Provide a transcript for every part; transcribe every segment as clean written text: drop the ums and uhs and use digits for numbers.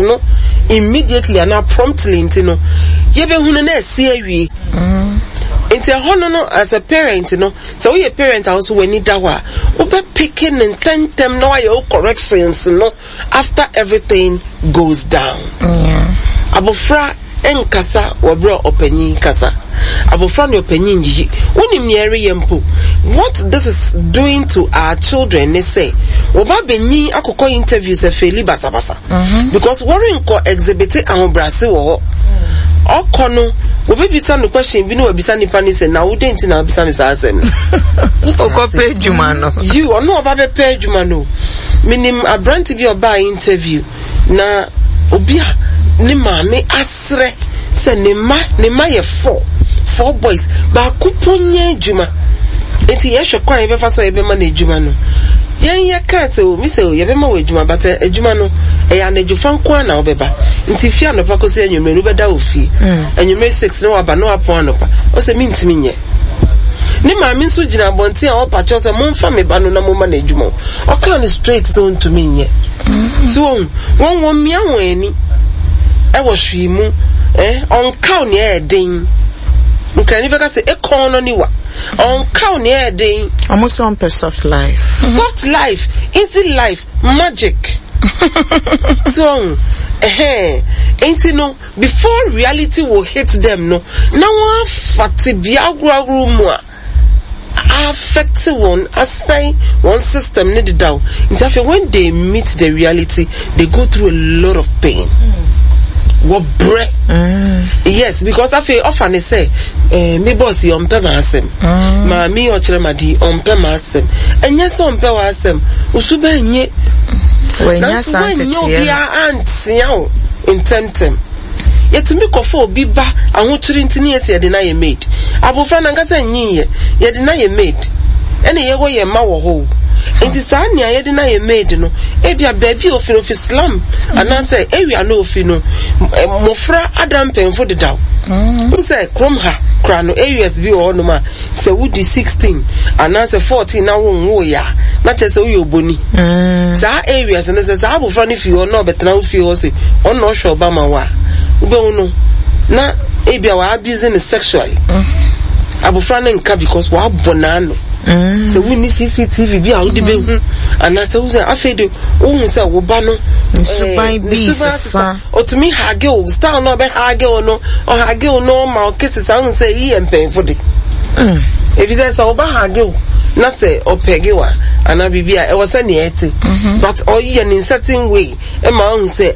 no immediately and promptly into no yebe hunu na esi awie into hono no as a parent no so we a parent also when need that wa ube picking and tentem no your corrections no after everything goes down abofra enkasa wabro openyin kasa abofra no openyin yi unim yere yempo what this is doing to our children they say oba benyi akoko interviews e feli basabasa because worrying ko exhibit ahobrase wo okono obi bisa no question bi no bisa ni pani say na wo denti na bisa ni sa asem oko pay juma no you ono oba be pay juma no minim abranti bi oba interview na obia ni maame asre se ne ma ye four boys ba kuponye juma enti ye hwekwan ye be fa so ye be ma na juma no yen ye kan se o mi se o ye be ma we juma but juma no e ya na jufan kwa na obeba nti fia no pa ko se anwumre no be da ofi anwumre 6 no aba no apon no pa o se mi ntimi nye ni maame nso gina bonti a o pa cho se mo mfa me ba no na mo ma na juma o kan straight don't to me nye so won mia won ani e wo hwi mu on count ne den nkani veka se ekono ni wa on count ne den almost on soft life easy life magic so ain't no before reality will hit them no now fatibia agro affect one assign one system need down when they meet the reality they go through a lot of pain. What bread? Yes, because I feel often say, me boss you on pemasem, ma me or chemadi on pemasem, and yes on pewasem, usube nye, when you aunts yow intentem. Yet to me kofo biba and who trinity yes ye deny your maid. Abufan and gasa ye deny your maid. Any ye way ye mawa ho. Enti sanya ye deny ye maid no ebia baby of Islam and I say area no fino mofra adam penfo de daw who say krom ha kra no areas bi o no ma say would 16 and I say 14 na wo ya na che say wo boni sa areas and say sa abofra ni fi o no betena fi o say on no sure ba ma wa ube no na ebia wa abusing sexually abofra na nka because wa bonano so we need CCTV be out the be and I say we say afedo ohun say wo ba no o to me hage o style no be hage o no o hage o no ma o kesi sa ohun say yi empen for the if you say so ba hage o na say o pege wa ana bibia e was say na ete but o yi in certain way e ma ohun say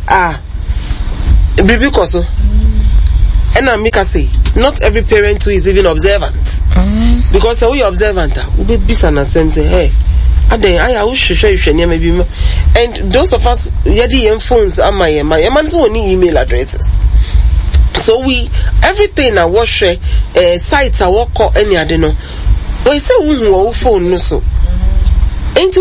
bibi koso and I make say not every parent who is even observant because we observant we be bisa na same say hey I wish you maybe and those of us yadi phones am my man so any email addresses so we everything I wash sites I work or any other no we say we phone no so ain't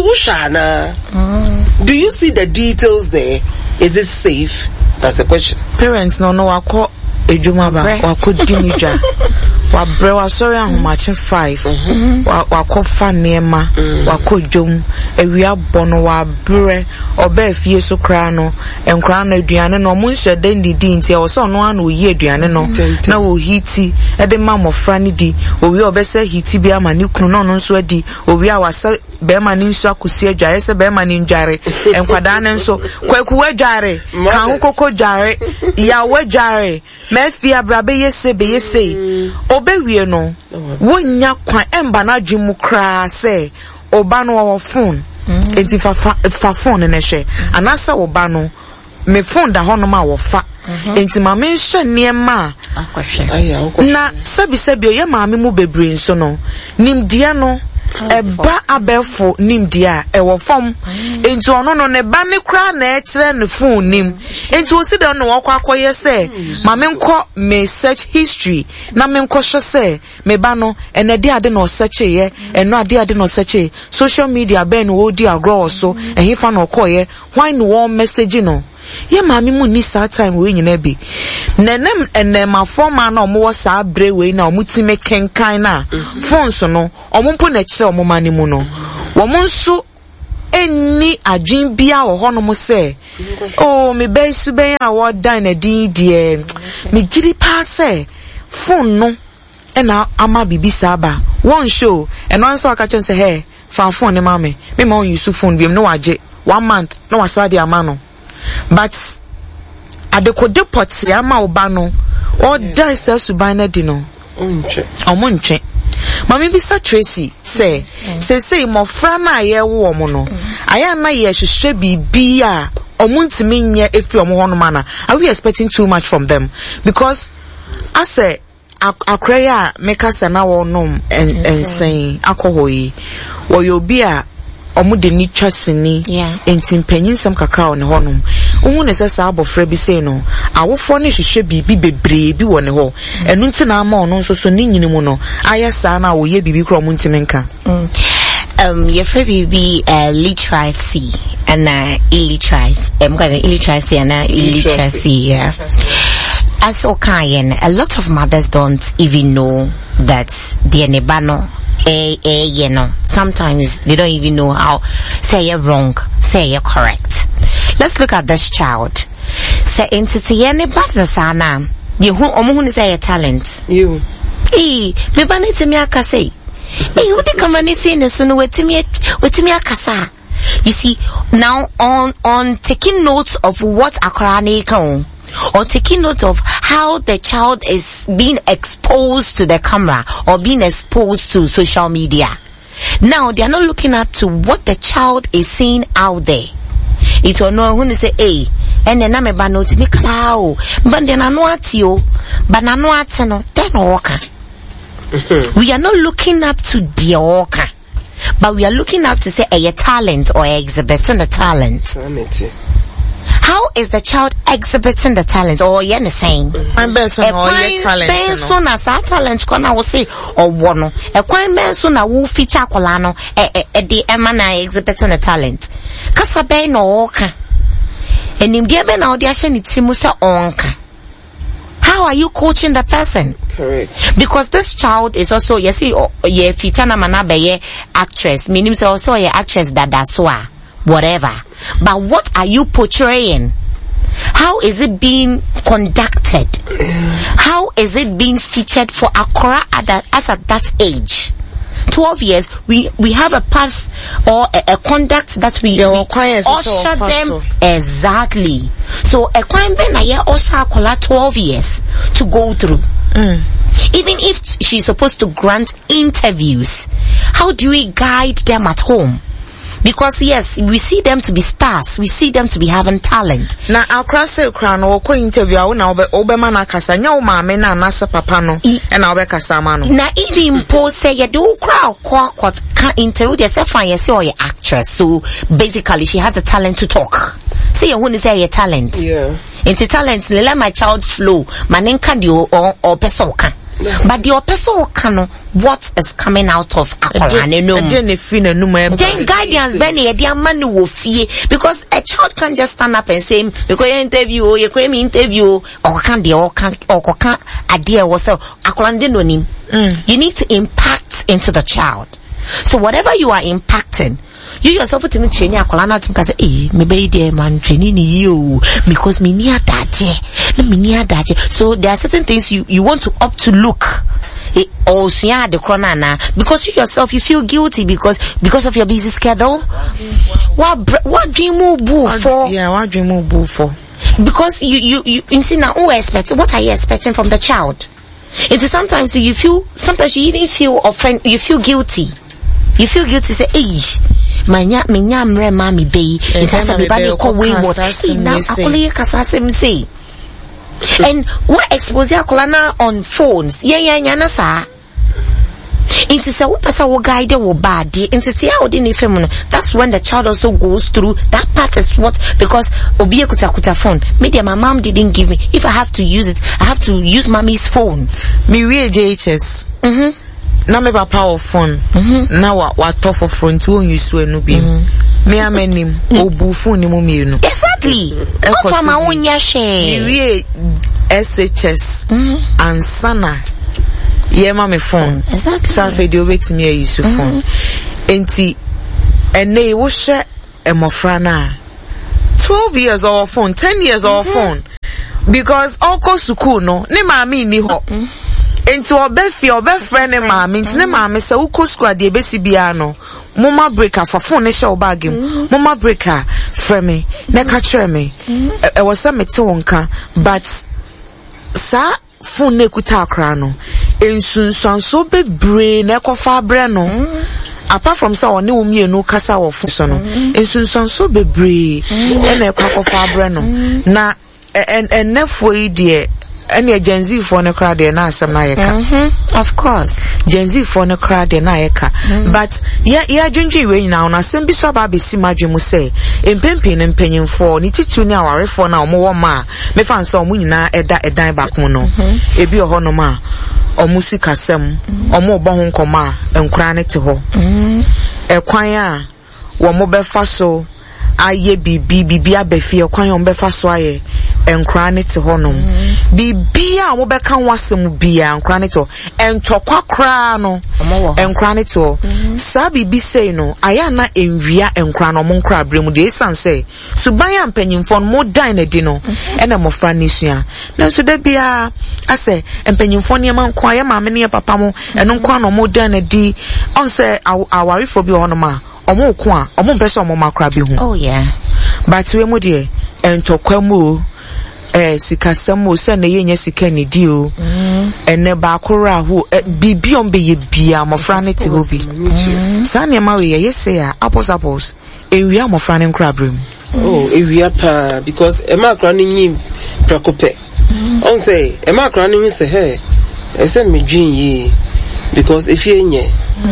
wushana do you see the details there? Is it safe? That's the question. Parents no wako ejuma ba wako dinija wa bre wa sorry ahomache 5 wako fa nema wako jom ewia bono wa bre oba fie so kra no enkra no aduane no mo nhye den didi nti e wo so no ana oyi aduane no na wo hiti e de ma mofra ni di owi obese hiti bi ama ni kunu no nso adi owi awasa be ma ni nso akosi adware se be ma ni ndware enkwada ne nso kwaku wadware kan kokoko dware ya wadware me fi abrabe yese be yese obewie no wonya kwan emba na dwemu kra se oba no wo phone enti fa phone ne hwe anasa oba no me phone da hono ma wo fa enti ma me hwe niema akwhwe na sabi oye maame mu bebre nso no nimdia no eba abefo nimdia ewo fom enti ono no ne ba ne kra na e kire ne phone nim enti o si da no akwakoye se ma me nko me search history na me nko hwe se me ba no enade ade no search ye eno ade no search social media ben wo di agro so ehifa no koye why no one message no ye maami mu ni sa time we nyina bi nenem enema forma na omo sa bre we na omo ti me kenkan na phone so no omo mpo na kire omo mani mu no wo mo nso any adwin bia wo hono mo say oh me be su ben a wo dan na din die me giri pa say phone no e na ama bibi saba one show and one so aka chen say hey fan phone ne ma me ma use phone bi no waje 1 month no wasa de ama no but adekode pot ya ma oba no o die say suban na di no omunche Mami bisa Tracy say mo frana ye wo mo no aya na ye hwehwe bibi a omuntimi nye efi omo hono mana are we expecting too much from them because I say akraya meka se na wo nom en saying akohoyi wo yo bi a omo de ni twaseni entim panyin sam kakra on honum uhu ne sesa abofra bi say no awofo ne hwehwe bibi bebre bi wo ne ho enu nti na ama ono nso so ni nyini mu no ayesa na wo ye bibi kro mo ntimi nka your bibi literacy and illiteracy illiteracy and illiteracy yeah. As Okayen, a lot of mothers don't even know that they're nebano. You know, sometimes they don't even know how say you're wrong, say you're correct. Let's look at this child. Say entity any bad sana. You who say a talent. You. Me bani to me akase. Who the community in the sun with me akasa. You see, now on taking notes of what Akrani can. Or taking note of how the child is being exposed to the camera or being exposed to social media. Now they are not looking up to what the child is seeing out there. It will know when they say, hey, and then I'm a banot me cow, but then I know at you, but I know at no, then walker. We are not looking up to the walker, but we are looking up to say a talent or exhibiting the talent. How is the child exhibiting the talent or anything? I'm best on all your talent. Person as a talent kona will say or one. A quite person a woo feature colano the emana exhibiting the talent. Kasabe no oka. And in the now the action it's musa onka. How are you coaching the person? Correct. Because this child is also you see ye feature na manabe ye actress. Meaning also ye actress dadaswa. Whatever. But what are you portraying? How is it being conducted? How is it being featured for Accra as at that age? 12 years, we have a path or a conduct that we usher them. Exactly. So a crime ben a year usher 12 years to go through. Even if she's supposed to grant interviews, how do we guide them at home? Because yes, we see them to be stars. We see them to be having talent. Na akrase kran wo ko interview a na obema na kasa nya wo maame na nasa papa no e na obekasa ma no. Na even post say you do crowd can interview they say fine you say or your actress. So basically she has the talent to talk. Say you want to say your talent. Yeah. Into talent let my child flow. Manenka dio or person can. Yes. But the person can what is coming out of Accra. Then guidance Benny man will fear because a child can't just stand up and say you go interview or you go interview or can idea was you need to impact into the child. So whatever you are impacting, you yourself to me training akolana to say me be there man training you because me near that. So there are certain things you want to opt to look also yeah the corona because you yourself you feel guilty because of your busy schedule. What dream you move for? Yeah, what dream you move for? Because you see now what are you expecting from the child? It's sometimes you even feel offended, you feel guilty. You feel guilty say manya mre mami be insasa be ba ko wayward na akole kasasem say and what expose akolana on phones nya na sa Inti say what person will guide you bad inti say how dey fam no that's when the child also goes through that part is what because obi kuta phone maybe my mom didn't give me if I have to use it I have to use mommy's phone me real JHS na me papa of phone na wa tough of front won use to enu bi me amanim obu phone ni mo me enu exactly ofa ma wonya share me SHS and sana ye ma me phone exactly so video wait me use phone enti ene wo hwe emofrana 12 years or phone 10 years or phone because oko school no ne maami ni ho enti obefre ne maami enti ne maami se uko school ade ebesi bia no mama breaker for phone ne show bag him mama breaker frame ne ka kire me e was some mete wonka but sa phone ne kuta akra no ensunsan so bebre na ekofa abre no apart from say one umienu kasa wo fun so no ensunsan so bebre na ekofa abre no na nefo yi de any Gen Z for no crowd there na asem na yeka of course Gen Z for no crowd there na yeka but ya dwunji we nyina na asem bi so ba be si madwemu say empempin mpanyimfo ni titu ni awarefo na omo wo ma me fan so omo nyina edan back no ebi oho no ma omo sikasem omo obo ho nkoma enkura ne te ho ekwan a wo mo be fa so aye bibi abefi ekwan o be fa so aye enkura ne te ho no bibi a wo be kan wasem bia enkura ne to entokwa kra no enkura ne to sa bibi sei no aya na enwia enkura no mo nkura bremu de esan sei suban ya mpanyimfo mo dan na di no ena mo fra ne sua na so da bia ase mpanyimfo ne ma nkwa ya maame ne papa mo eno nkwa no mo dan na di on say awarifo bi ho no ma omo ko a omo mpese omo makra bi hu oh yeah but we mo de entokwa mu sikasamo se na yenye sika ni di o ene ba akora ho bibi on be ye bia mofra ne te obi sa ne ma we ye say a apples ewia mofra ne nkra brem oh ewia pa because e ma akra ne nyim prekope on say e ma akra ne hu se he e se me dwin yi because if ye nye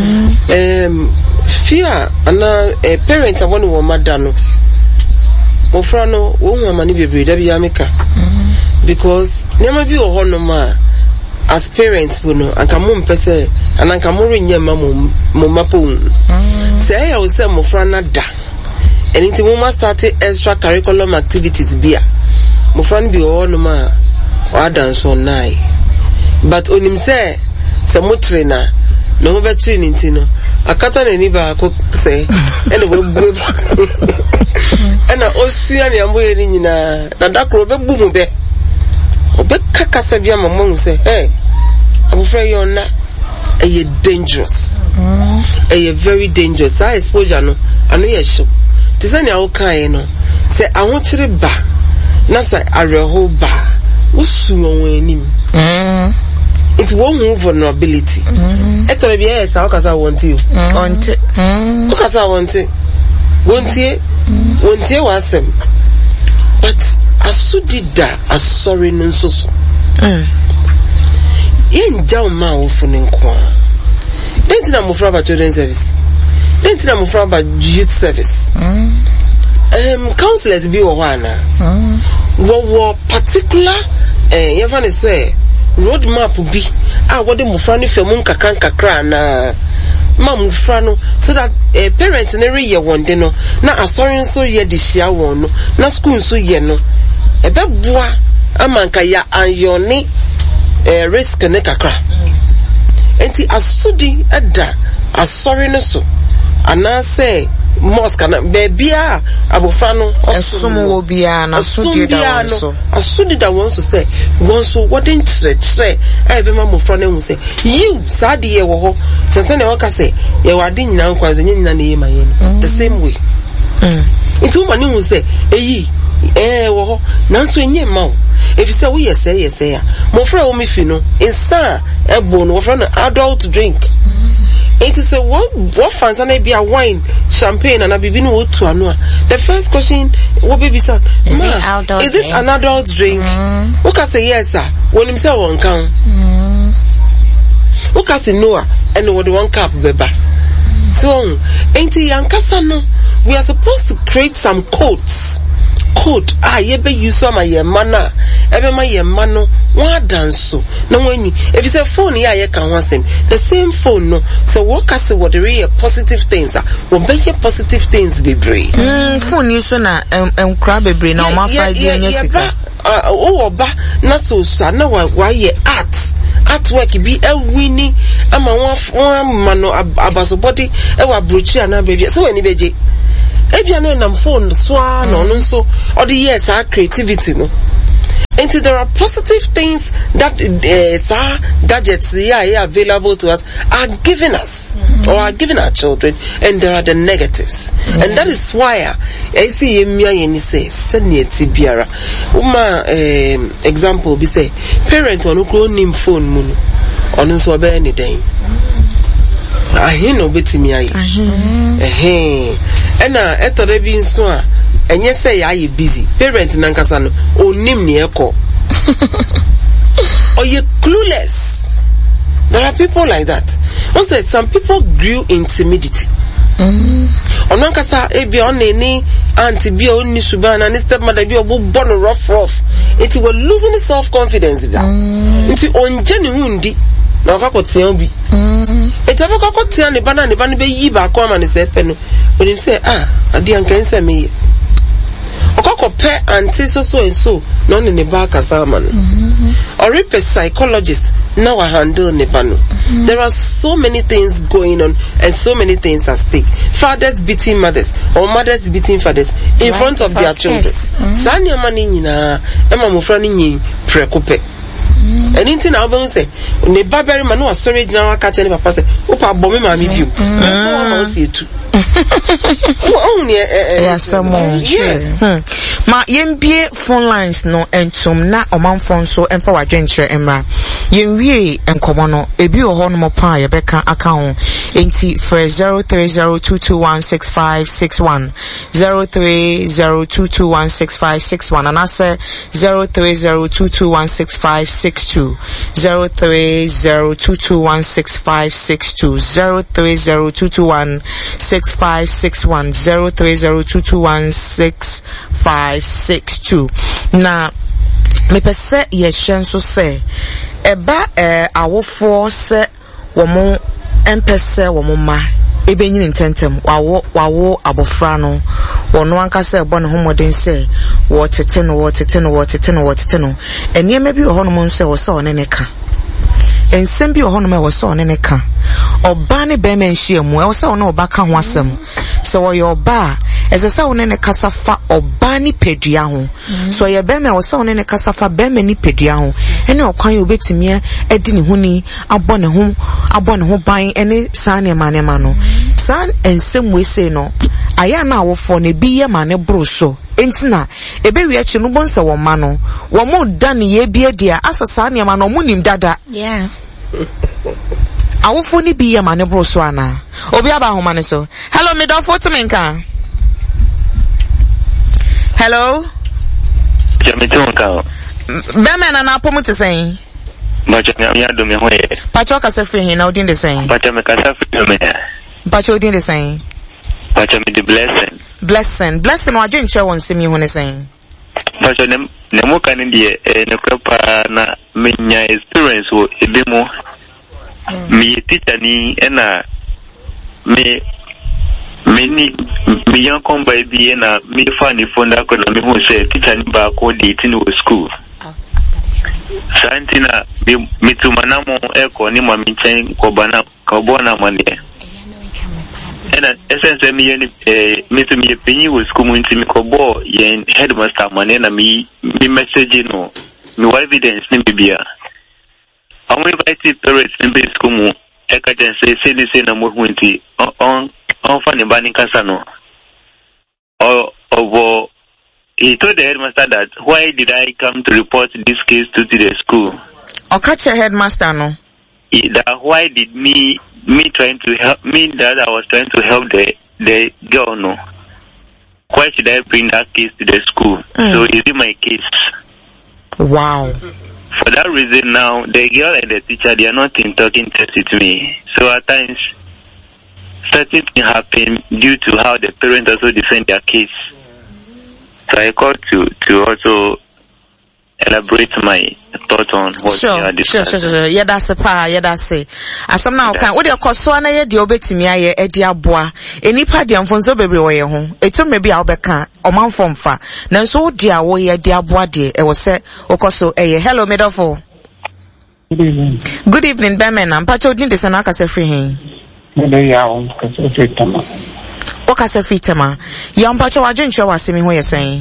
fear ana parents a wonu wo madano mofra no wo hu amani bebre da bia meka because nema bi wo hono ma as parents we no anka mo mpese anka mo renye ma mo mapo say ya wo say mofra na da anything we must start extra curriculum activities bia mofra no bi wo hono ma wa dance on nai but onim say mo trainer no ho be training ti no akata na ni ba ko say ene wo bu ena osua ne ambo ye ni nyina na dakro be bu mu be obe kakasa bia mama say hey abufra yona e dangerous very dangerous I exposure no ano ye show tisani awo kan no say ahokire ba na say areho ba usumo wanim it won't move vulnerability etore bia yes akasa want you akasa want you wasem but asudida asori nsoso yenja o ma wo fune nko denti na mofra ba children service denti na mofra ba youth service counselors bi wo wana wo particular yefane say road map bi a wo de mofra no femu nkakra na mamufra no so that parents na reye wonde no na asori nso ye de hia won no na school nso ye no ebeboa amanka ya anyone risk ne kakra enti asudi ada asori no so ana say mosque na bebia abofra no osumo wo bia na asudi da won so asudi da won so say won so wodin tre ebe ma mofra na hu say you sade ye wo ho sense na waka say ye wade nyina nkwaze nyina na ye maye the same way itu mani hu say eyi wo ho nanso enye ma wo if you say we say ya mofra wo mi fi no insa ebo no mofra no adult drink. It is a what fans and be a wine, champagne and a bibi no to anua. The first question will be sir, is it an adult drink? Who can say yes, sir? When himself won't count. Who can say no and what 1 cup beba? So ain't young Casano, we are supposed to create some codes. Code yebe use some ye mana ebe ma ye mano wa dance so na wenyi if you say phone ya ye kan wasem the same phone no so what can say what the real positive things are we be positive things be brave phone you so na crab bebre na o ma fa di anya sika o oba na so na wa ye artwork bi winning ama one mano abaso body e wa brochi ana baby so when beje Ebiano nam phone swa no so or the yes our creativity no. And there are positive things that gadgets available to us are giving us or are giving our children, and there are the negatives. And that is why I see say example be say parent on nim phone mun on so be any day. I no betimi aye. Ena etore bi nso a enye say aye busy. Parent nankasa no onim ne eko. Or you clueless. There are people like that. Also, some people grew in timidity. Onankasa ebi oneni auntie bi oni subana ni stepmother bi obo born rough. It was losing self-confidence da. Nti onje ni hundi na okakotia bi. Etabe kokotia ne bana be yi ba ko ama ne se pe no. Onim say adi anka nse me. Okoko pe auntie so and so no ne ba kasa man. Or if a psychologist now I handle Nepano. There are so many things going on and so many things at stake. Fathers beating mothers or mothers beating fathers in front of their children. Sanya mani nina ema mufrani nyi prekope. Anything I'll be say ne baberi manu was sorry na catch any papa say opa bombe ma mi biu. Yes. Ma yembie phone lines no entum na omanfon so emfa wadwenkyere emra. Yenwie enkomo no ebi wo ho no mo pa ye beka aka ho enti for 0302216561 0302216561 and ase 0302216562 0302216562 0302216561 0302216562 na me pese ye hyen so se eba awofo se womo empese womo ma ebenyini ntentem wawo abofra no wono anka se ebo ne homoden se wo tete no eniema bi ho no mo se wo se one ne ka ensem bi ho no me wo se one ne ka oba ne be menhia mu e wo se ono oba ka ho asem se wo yo oba eze se one ne kasafa oba ni pedua ho so ye be me wo se one ne kasafa be me ni pedua ho ene okwan obetimi edi ne huni abo ne ho ban ene san ema no san ensem we se no aya na awofo ne bi ye ma ne bro so entina ebe wi achi no bonse wo ma no wo mo dan ye bia dia asasa ne ma no mo nim dada awofo ni bi ye ma ne bro so ana obi aba ho ma ne so hello me don for to menka hello Jamitonka Bema na pomu te saying Bacha me do me hoye Pacho ka se free hin na odin de saying Bacha me ka free me Pacho odin de saying Bacha me the blessing wa dwen che won semi ho ne saying Bacha ne mo kan die ne kwapa na menya experience wo ebe mo me teacher ni na me young combo be na me funny phone that could me who say teacher ba ko dating with school santina me to manamo eko ni ma mi chen ko bana ko bona mane ena essence me me to me penyi with school mun ti me ko bo yen headmaster mane na me message no me evidence ni bibia amu invite parents in school mu eka den say na mo hunti on funny banning Casano. Or he told the headmaster that why did I come to report this case to the school? Or catch your headmaster no? That why did me trying to help me that I was trying to help the girl no? Why should I bring that case to the school? So is it my case? Wow. For that reason now the girl and the teacher they are not in talking terms with me. So at times certain things happen due to how the parents also defend their case. So I called to also elaborate my thought on what you are discussing. Sure. Yeah, that's a pa. Yeah, that's it. As some now can. What you call so na ye di obetimi aye edi aboa. Enipa di amfonso bebre wo ye ho. Eto maybe albeka omanfo mfa. Nanso di awo ye di aboa de e wo se okoso eye. Hello medofo. Good evening. Good evening, Bemena. Mpacho din de sana aka se free hin. Okasa fitama. Yampacho wajuncho wasimi ho yesaying.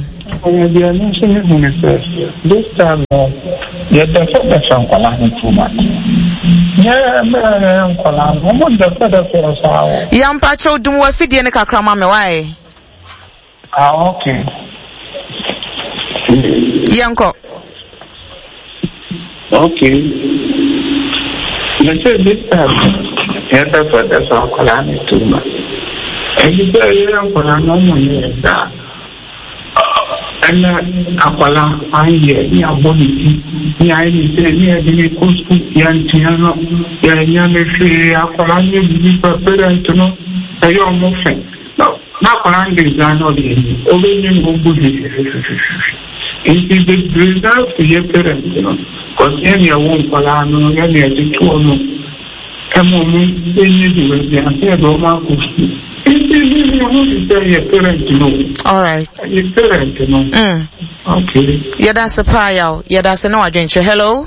This time, you're the first one too much. Yeah, I'm the first. Yampacho do what feed the Kakrama me why? Okay. Yanko. Okay. Let's say this time, you're the first one too much. And you say you're going to and Apala, I hear body, I say, near Coast, Yan Tiano, Yan Apala, you prepare to know a young motion. No, not is not only it is the result for your parents, because any won't Palano, any of the two. Come on, they need to be a Roma. All right. Okay. Yeah, that's a pile. Yeah, that's a no adventure. Hello.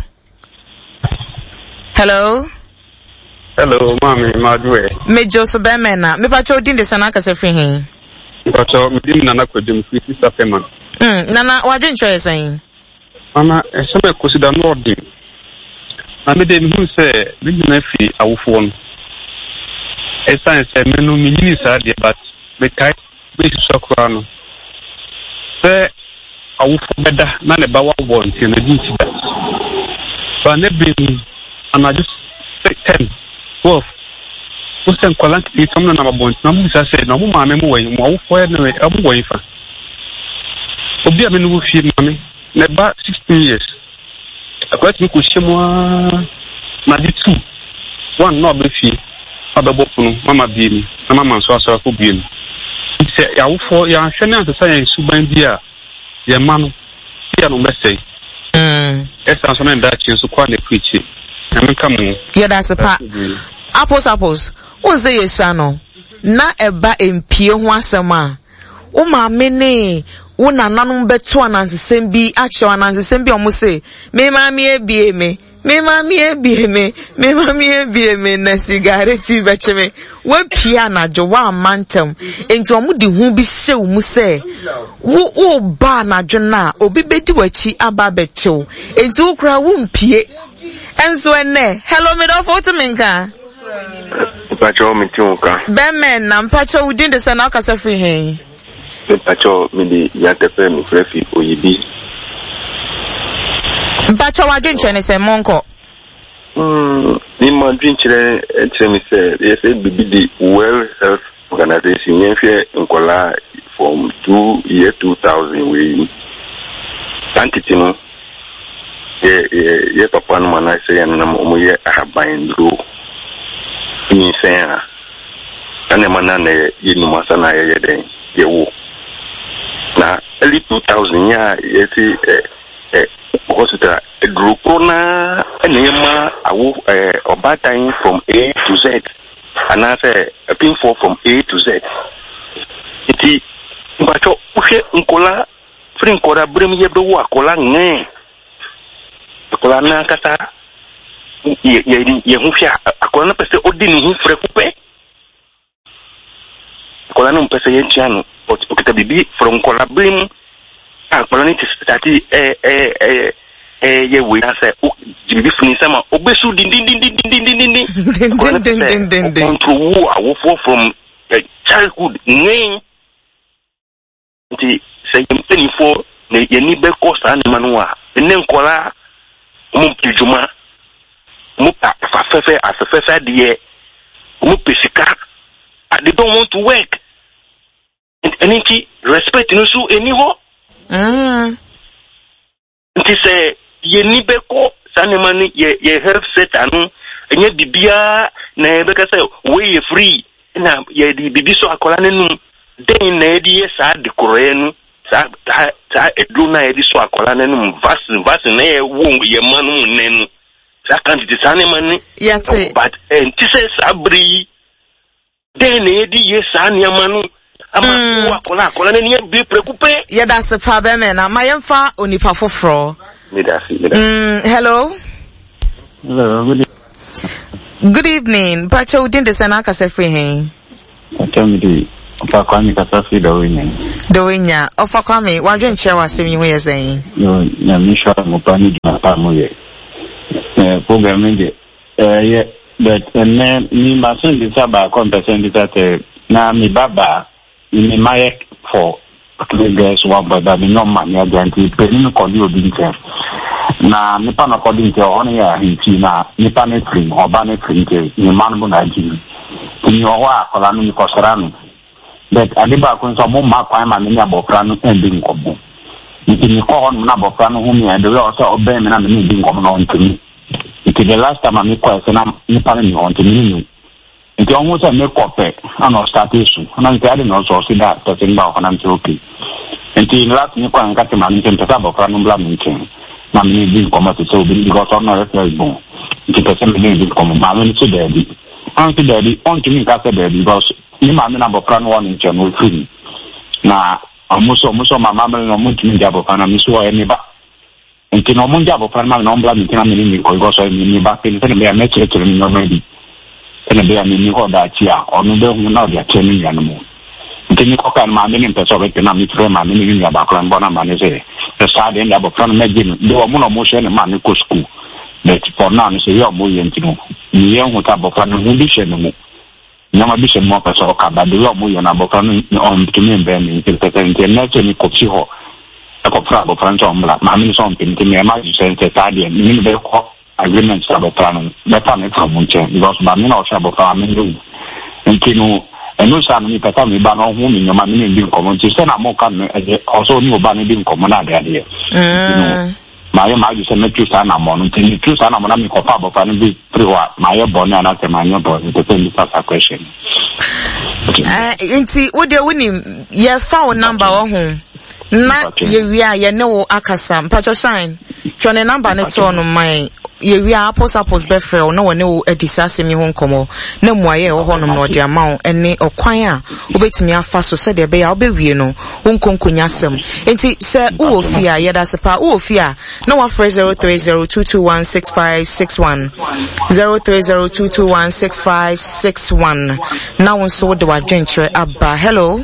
Hello. Hello, mommy, Madwe. Me Joseph Bemena. Me pacho din de sanaka se free hin. Pacho me dim nana ko dim free sister payment. Nana what adventure is saying? Mama, e se me consider no dim. Na me dem hu se me na fi awofo no. Esan se me no me ni sa de but me kai be sokra no. Se awofo beda na ne ba wa wo nti na di ti da. So na be ana just 10 12 Usen kwalan ti tamna na mabon na mu sa se na mu ma me mu wen mu awofo e na abu wen fa. Obi a me no fi ma me ne ba 16 years. Akwati ko shemwa na di 2 one no be fi ababopunu mama biemi na mama so aso ko biemi se ya wofo ya hwene antasa ya suban dia ya manu ya no message esa so na nda chi so kwa na preach na menka mu yeah that's a part apples unze yesa no na eba empie ho asema o ma me ne una nanum beto anansesem bi ache anansesem bi omo se me ma me ebie me na cigarette beche me we pia na jo wa mantem enti omo di hu bi hye mu se wo ba na jo na obi bedi wachi aba bechew enti wo kra wo mpie enso ene hello me do for to minka Pacho mitunka bemen na mpacho within the sana kasa free hen Pacho mi di yatepe mi frefi oyibi Pacho wa dwetwe ne se monko ni ma dwetwe etemi se yes bibi di World Health Organization yenhwe nkola from 2000 we entity no ye papa no mana se yan na mo ye ahaban dro ni se ya ana mana ne yinu masana ye den ye wo na early 2000 ya yesi hospital group na enema awo obatan from A to Z and I say a pin for from A to Z iti bacho uhe nkola frin kola brem ye be wa kola nge kola na kata ye hufia akola na pese odini hu fre kupe kola no pese ye chiano okita bibi from kola brem akola ni tati ye we say bibi funi sama obesu din control wo from childhood name nti say for ne ye be cost an manua ene nkola mu pijuma mu pa fefe asefefe de mu pesika they don't want to work and nti respect no so eniho nti say ye ni be ko sanemani ye help set anu enye bibia na be ka say we ye free na ye di bibi so akola nenu den na di ye sa de korenu sa edu na ye di so akola nenu vaccine na ye wo ye manu nenu sa kan di sanemani yate but nti say sabri den na ye di ye sa ne manu ama akola nenu ye be preoccupé yeah that's a problem na mayemfa onipa foforo hello. Hello, good evening. Pacho within the sana kasa free hen. Ofa Kwame Kasafi Dowenya Ofa Kwame wadwen kire wasem yi ho yesan yo na misha mopani dina pa moye program ndi but me masun di saba compensation di tate na mi baba ni maye for the girls one but me no man ya guarantee penin ko di obi nke na nipa na ko di nke ono ya hinti na nipa na trim oba na trim nke ni man bu na ji ni owa akola no ni kosara no but adiba ko nso mo ma kwan ma me nya bofra no endi nkomo ni ko on na bofra no hu mi ade we also obe me na me endi nkomo no ntimi the last time I call na nipa ni on ntimi nti on wo say me kope ana start issue na nti ade no so see that talking about na nti okay nti last ni kwa ngati ma nti mpesa bofra no bla me nti na me endi nkomo to so bi because on no refresh bon nti pesa me endi nkomo ma me so daddy anti daddy on kimi ka say daddy because ni ma me na bofra no one nti no free na amuso mama me no mo ntimi dia bofra na me so e ni ba nti no mo dia bofra na no bla me nti na me ni ko go so ni ba pe ni me chere ni no maybe ene be ni ho da chi a onu be hu na dia che ni ya no mo nti ni ko kan ma me ni peso be na mi tre ma me ni ya ba kran bona ma ne se sa de ya bofra no me gi do mo no mo she ni ma ni ko school but for now ni se yo mo ye nti no ni ye hu ta bofra no hu bi she no mo nyama bi she mo peso ka ba de yo mo ye na bofra no on to me be ni nti peso nti na che ni ko chi ho ko fra bo franco ombla ma mi so nti me ma ji se ta de ni be ko agreement sa bo plan be ta me from nche because ba mi na o sha bo fa mi ndu nti no eno sa mi pata mi ba no hu mi nyama mi ndi ko nti se na mo kan e also ni oba ni ndi ko mo na de ade ma ye ma ji se me tu sa na mo nti ni tu sa na mo na mi ko fa bo fa ni bi priwa ma ye bo na na se ma nye bo nti se ni sa question nti wo de woni ye fa o number wo hu na yewia ye ne wo akasa mpacho sign twone number ne to no mai yewia apos be frɛ no wone wo adisase mi ho nkomo na muaye wo honom no de ama wo ene okwan a obetimi afa so sɛ de be ya obewie no wonkonkonya asɛm enti sɛ wo ofia ye da sepa wo ofia na wa frɛ 0302216561 0302216561 na won so de wa dwenkyerɛ aba hello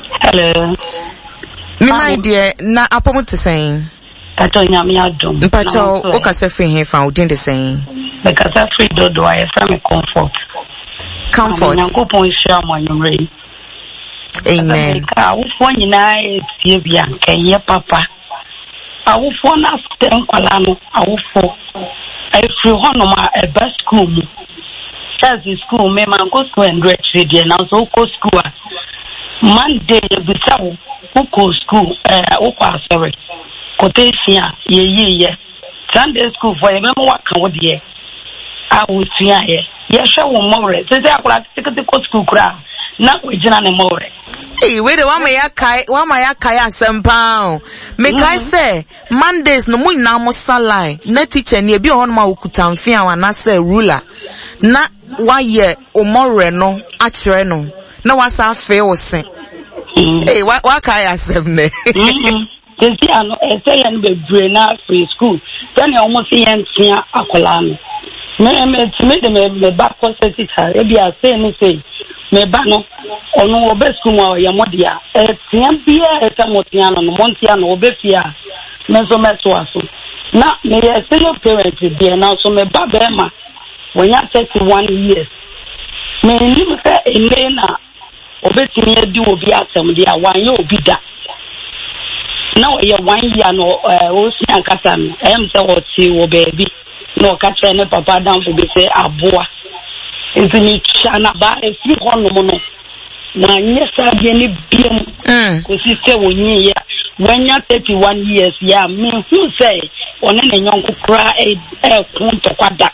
mi my dear na apomo te saying Atonya mi adom mpacho o ka se free here fa odin de saying be ka se free dodo I from comfort nyankopon hia amanyure amen ka wo nyina etie bia kenye papa awofo na aften kwala no awofo free hono ma e best school mu church school me man go school and retreat there now so go school Monday bisawo go school sorry Kotesia ye Sunday school for me waka wo de a wo tua ye hwe wo more se akura tikete ko school kura na we gina ne more we de wa ma ya kai asempa me kai say Mondays no mun na mo salai na teacher ne bi ho no ma okutamfe a wana say ruler na wa ye o more no a kire no na wa sa fe wo se wa kai asem ne Tesi ano eseyan be brena free school then almost yentia akola no me de back concert ha e bia say no say me ba no ono obe school wa ya modia etia bia eta motia no montia no obe fia me so meto aso na me say your parents there now so me ba be ma when you 31 years me ni me say elena obe timi edi obi asem dia wan ye obi da now ye 1 year no o si ankasa no say what see wo baby no ka che ne papa down for be say aboa ntini chana ba e free hono mo no na nye sa de ni biem ko si se wo nyi ya when you 31 years ya me who say one ne nyonko kra kun to kwada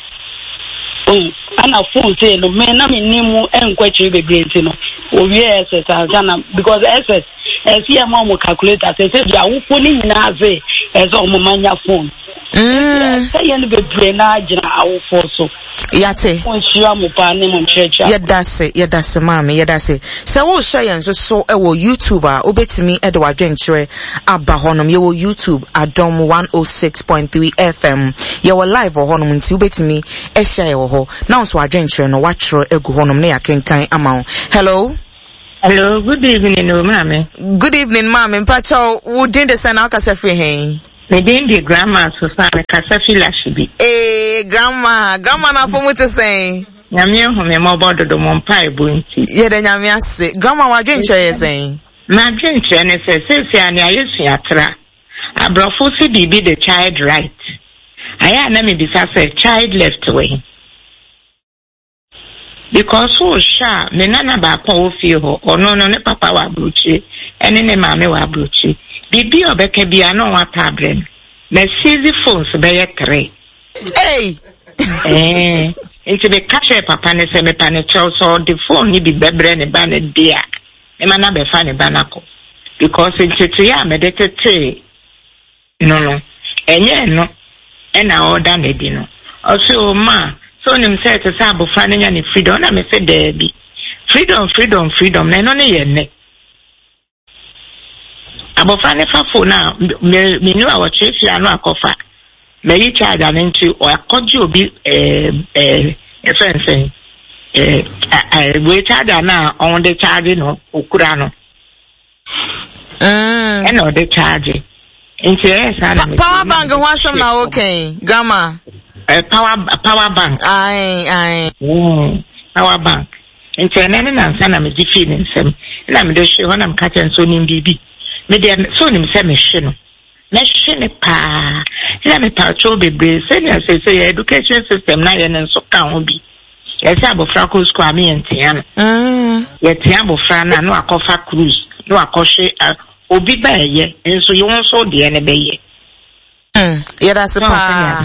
ana phone say no me na me nimu enkwachiri bebrenti no owie ss azana because ss esi am mo calculator say bia wo phone ni na ze ezo mo manya phone say yen bebre na agina awo phone so yate onshia mo pa ne mo church yedase mama yedase se wo share so e wo YouTube a obetimi e de wadwenkyere aba honom ye wo YouTube Adom 106.3 FM ye wo live honom nti obetimi e share wo ho na so wadwenkyere no watchero egu honom na yakenkan ama. Hello Hello, good evening, mami. Good evening, mami. Mpacho, who did the send out free hey? Me didn't the grandma so far kasafi lashibi. Grandma na for me to say. Nyamia hu me mo bodo do mo mpa ebunti. Ye de nyamia se. Grandma wa dwen che say. Ma dwen che ne se ani ayesu atra. Abrofo si bibi the child right. Aya na me bisa say child left way. Because so sha me nana ba kwa ofi ho ono no ne papa wa bruchi ene ne mame wa bruchi bibi obeke bia no wa tabren me seize phones be ye 3 into be catch papa ne se me pa ne chow so the phone ni bi bebre ne ba ne dia e mana be fa ne banako because into ya me de tete no enye no e na order ne di no also ma so nim say to say abofra nya ne freedom na me say there be freedom na no ne ye ne abofra ne fa phone na me nu awo chefi anu akofa me yi charge an nti o akoji obi friend we charge na on the charge no okura no and no the charge nti power bank ho asem na okay grandma power bank. Aye. Power bank. Internally, na sana me defeating some. Na me de show na me catching so nim bibi. Me de so nim say me shino. Na shine pa. Na me pa cho bebe. Say education system na ye nso kan ho bi. Ye say abofra ko school ami entian. Ye tian abofra na no akofa cruise. No akoshe obi ba ye. Nso ye won so de ne be ye. That's a grandma.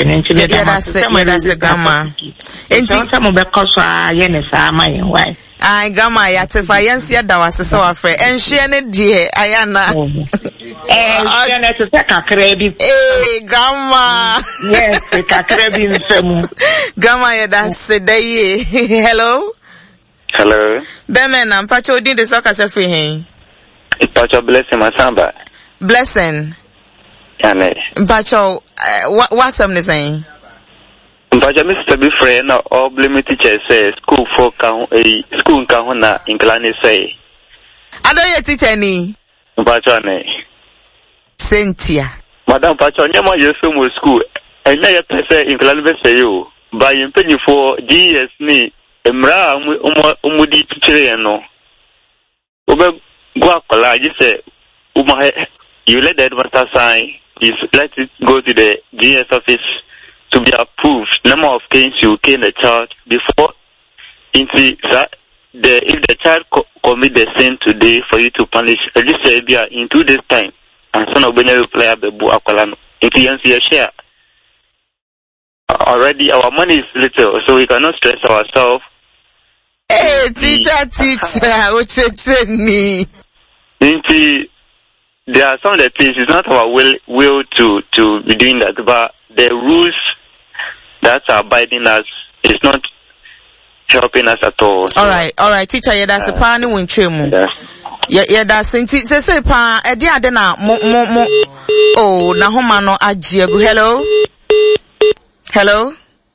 Ay, grandma, yatifa yensi ya dawa sasa wafre. Enshene die, ayana. Enshene tuse kakrebi. Grandma. Yes, kakrebi mfemu. Grandma, yadase daye. Hello? Hello? Bemena, mpacho udi de soka se free hen. Mpacho blessing masamba. Blessing. Mpacho, what's something saying? Mpacho, Mr. Bifre, no, all blame teacher say school for school kahuna in Klani say. I don't hear teacher ni. Mpacho ne. Cynthia. Madam Mpacho, nyama yesu mo school. Enya ya pese in Klani say you. By in penny for GS ni. Emra umudi teacher no. Ube go akola, you say, you let the advertiser sign. Is let it go to the GS office to be approved. Number of things you can the child before into that if the child commit the sin today for you to punish at least in 2 days time and son of Benny will play up the book into your share. Already our money is little, so we cannot stress ourselves. Hey, teacher, what's me? There are some of the things, it's not our will to be doing that, but the rules that are abiding us is not helping us at all. So, all right, teacher, yeah, that's a pan in Chemu. Yeah, that's in say pa, Ediadena, oh, Nahomano Ajiagu, hello?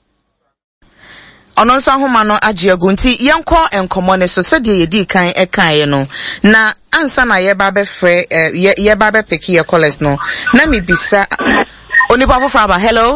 Ono so ahoma no agiagu nti yenko enkomone so se de yedi kan ekan no na ansa na ye ba be frɛ ye ba be pick your college no na me bisa oni pa fofra ba hello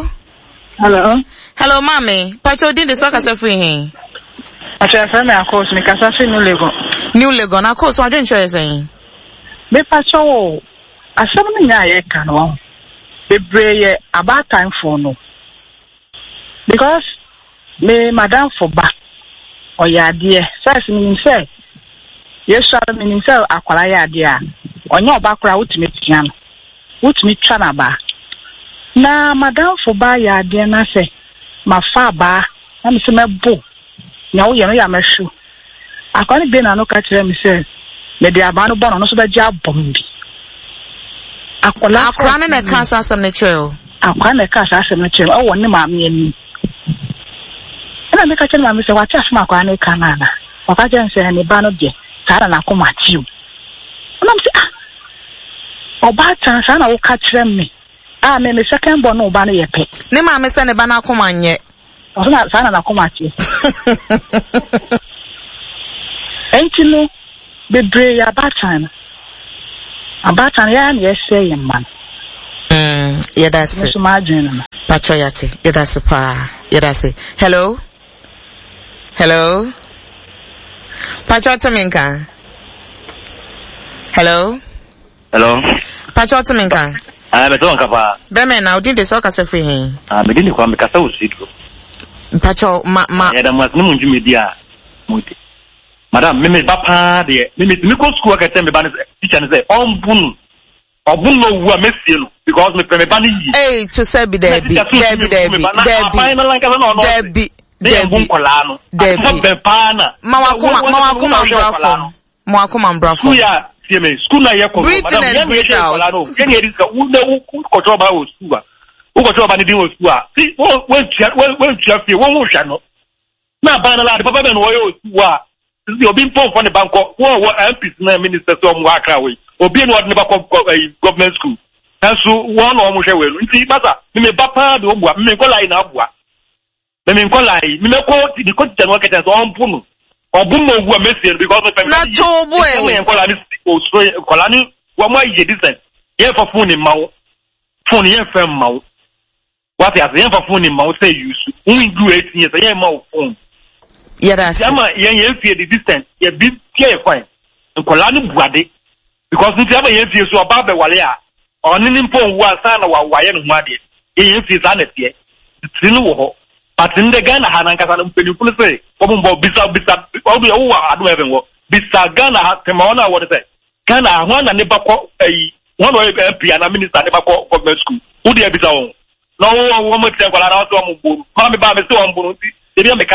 mami pacho din de so ka se free hin acha fa me akos me kasa fi New Legon na course wa dwen choice hin me pacho asem no nya ye kan no bebre ye about time for no because me madam for back or ya dear says meaning say yes sir meaning say akwala ya dear onye obakura wutimi tian wutimi twana ba na madam for ba ya dear na say ma fa ba na me se mebo nya wo ye no ya mahwu akwani be na no ka kire me say me de aba no bo no so ba gya bombi akwala na ka asem ne trail akwala na ka asem ne trail o woni ma me ani na me ka chema me se wacha asema kwa na kanana wakaje nse ne ba no de tara na koma tiu na me se oba tan sa na wo ka kire me me second born no ba no ye pe ne ma me se ne ba na koma nye o na koma tiu entino bebre abatan ya na yese yemman yedase so margin pachoyate yedase pa yedase hello pachote minka hello pachote minka beto nkapa beme na odin de so kasa free hin me din kwa me kasa usido pacho ma ya da mas no munju media muti madam me papa de me ko school ka tembe ban teacher ne say obun no wu a mesie no because me ban yi eh to say be there be ma brafo ya see me school na ye ko madam ya me she ko la no ye ne riska u na u ko to ba o school a u ko to ba ni din o school a si we tia fie wo hwa no na ba na la de papa be no wo yo school a si obi pon for the banko wo MPs na minister so mo akra we obi no ordinary government school so one o mo hwe we nti basa me papa de obua me ko lai na abua me ko lai me ko di ko ti no keten so on punu obun no obua mesie because of na to boy me ko la ni o so ko la ni wo mo ye decent ye for phone mawo phone ye fem mawo what ya ye for phone mawo say use we do 18 years ye mawo phone yes ama ye fie the distance ye bi tie fine nkola ni buade because nti ama ye fie so oba be wale a oni ni mpon wu asa na waye no ade ye fie sa na tie tini wo ho but nde Ghana ha na nkasa no mpenifu ne say obumbo bisa obi wo adu even wo bisa Ghana ha tema ona wo say Ghana ho na ne bakọ one way MP and minister ne bakọ government school wo de bisa wo no wo mo tie nkola na so mo bo ma me ba me so mo bo nti e bi